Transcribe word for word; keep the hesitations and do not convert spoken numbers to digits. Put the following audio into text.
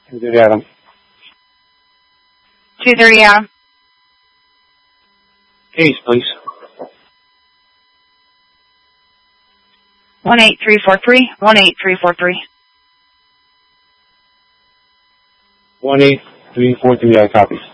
two thirty Adam. two thirty Adam. Case, please. one eight three four three, one eight three four three. one eight three four three, I copy.